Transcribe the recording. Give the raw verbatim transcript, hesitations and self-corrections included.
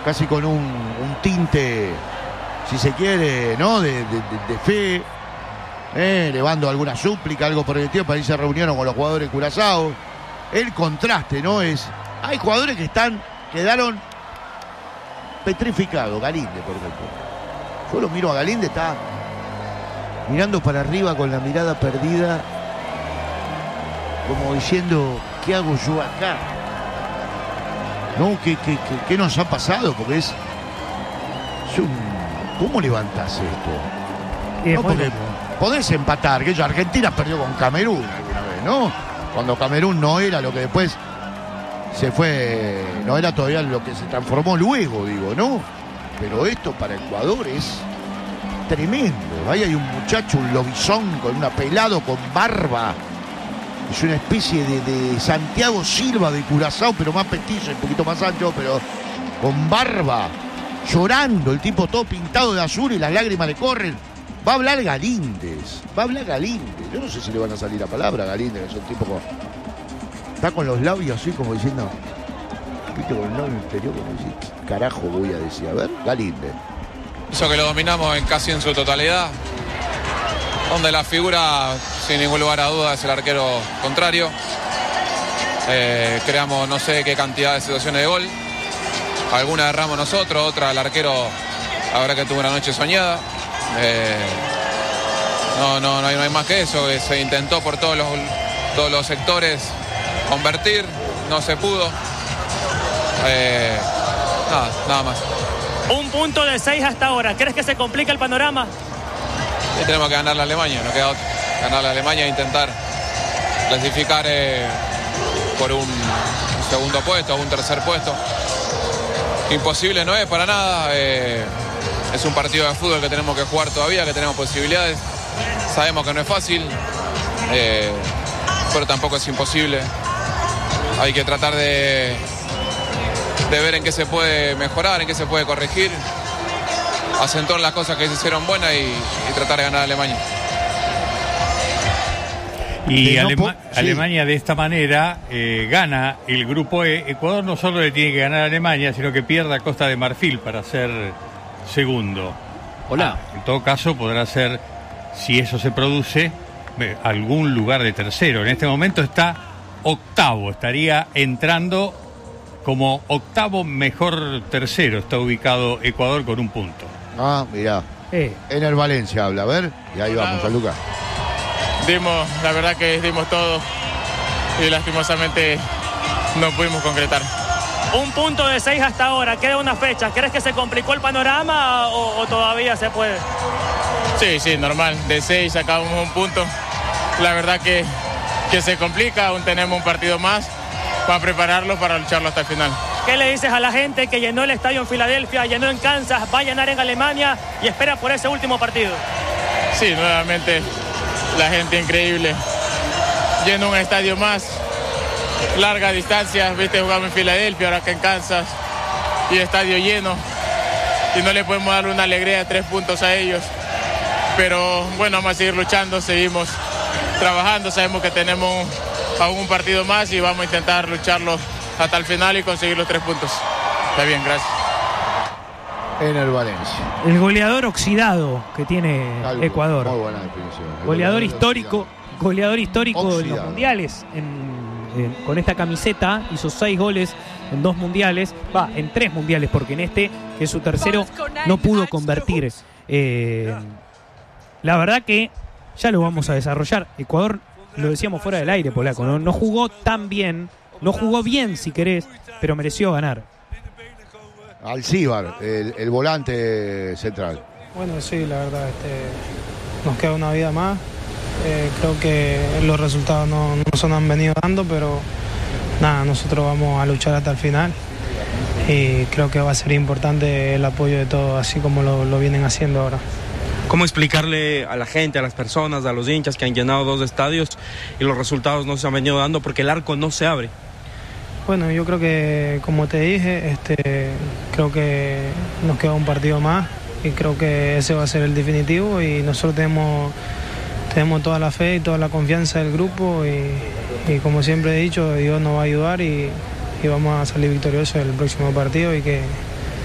casi con un, un tinte, si se quiere, ¿no? De, de, de, de fe, eh, elevando alguna súplica, algo por el estilo, para irse a reuniones con los jugadores de Curazao. El contraste, ¿no? Es, hay jugadores que están, quedaron petrificados. Galinde, por ejemplo. Yo lo miro a Galinde, está mirando para arriba con la mirada perdida, como diciendo, ¿qué hago yo acá? ¿No? ¿Qué, qué, qué, qué nos ha pasado? Porque es, es un... ¿Cómo levantás esto? No, porque podés empatar, que yo, Argentina perdió con Camerún alguna vez, ¿no? Cuando Camerún no era lo que después se fue, no era todavía lo que se transformó luego, digo, ¿no? Pero esto para Ecuador es tremendo. Ahí hay un muchacho, un lobizón con una pelado con barba. Es una especie de, de Santiago Silva de Curazao, pero más petizo, un poquito más ancho, pero con barba, llorando, el tipo todo pintado de azul y las lágrimas le corren. Va a hablar Galíndez, va a hablar Galíndez. Yo no sé si le van a salir la palabra a Galíndez, que es un tipo como... Está con los labios así como diciendo... ¿Viste? Con el labio interior como diciendo, ¿qué carajo voy a decir? A ver, Galíndez. Eso que lo dominamos en casi en su totalidad, donde la figura, sin ningún lugar a dudas, es el arquero contrario. Eh, creamos no sé qué cantidad de situaciones de gol. Algunas erramos nosotros, otra el arquero, la verdad que tuvo una noche soñada. Eh, no, no, no hay, no hay más que eso, que se intentó por todos los, todos los sectores convertir, no se pudo. Eh, nada, nada más. Un punto de seis hasta ahora. ¿Crees que se complica el panorama? Y tenemos que ganar la Alemania, no queda otra. Ganar la Alemania e intentar clasificar eh, por un segundo puesto o un tercer puesto. Imposible no es para nada. Eh, es un partido de fútbol que tenemos que jugar todavía, que tenemos posibilidades. Sabemos que no es fácil, eh, pero tampoco es imposible. Hay que tratar de... de ver en qué se puede mejorar, en qué se puede corregir, acentuar las cosas que se hicieron buenas y, y tratar de ganar a Alemania. Y Alema sí. Alemania de esta manera eh, gana el grupo E. Ecuador no solo le tiene que ganar a Alemania, sino que pierde a Costa de Marfil para ser segundo. Hola. Ah, en todo caso podrá ser, si eso se produce, algún lugar de tercero. En este momento está octavo, estaría entrando como octavo mejor tercero. Está ubicado Ecuador con un punto. Ah, mirá. Eh. En el Valencia habla, a ver. Y ahí vamos, San Lucas. Dimos, la verdad que dimos todo y lastimosamente no pudimos concretar. Un punto de seis hasta ahora, queda una fecha. ¿Crees que se complicó el panorama o, o todavía se puede? Sí, sí, normal. De seis sacamos un punto. La verdad que, que se complica, aún tenemos un partido más para prepararlo, para lucharlo hasta el final. ¿Qué le dices a la gente que llenó el estadio en Filadelfia, llenó en Kansas, va a llenar en Alemania y espera por ese último partido? Sí, nuevamente la gente increíble. Llenó un estadio más, larga distancia, viste, jugamos en Filadelfia, ahora acá en Kansas, y estadio lleno. Y no le podemos dar una alegría de tres puntos a ellos. Pero bueno, vamos a seguir luchando, seguimos trabajando, sabemos que tenemos aún un partido más y vamos a intentar lucharlo hasta el final y conseguir los tres puntos. Está bien, gracias. En el Valencia. El goleador oxidado que tiene Algo, Ecuador. Muy buena definición. El goleador histórico, oxidado. goleador histórico oxidado. En los mundiales. En, en, con esta camiseta hizo seis goles en dos mundiales. Va, en tres mundiales, porque en este, que es su tercero, no pudo convertir. Eh, la verdad que ya lo vamos a desarrollar. Ecuador, lo decíamos fuera del aire, Polaco, no, no jugó tan bien, no jugó bien si querés, pero mereció ganar. Alcíbar, el, el volante central. Bueno, sí, la verdad, este, nos queda una vida más. Eh, creo que los resultados no, no se nos han venido dando, pero nada, nosotros vamos a luchar hasta el final y creo que va a ser importante el apoyo de todos, así como lo, lo vienen haciendo ahora. ¿Cómo explicarle a la gente, a las personas, a los hinchas que han llenado dos estadios y los resultados no se han venido dando porque el arco no se abre? Bueno, yo creo que, como te dije, este, creo que nos queda un partido más y creo que ese va a ser el definitivo y nosotros tenemos, tenemos toda la fe y toda la confianza del grupo y, y como siempre he dicho, Dios nos va a ayudar y, y vamos a salir victoriosos el próximo partido y que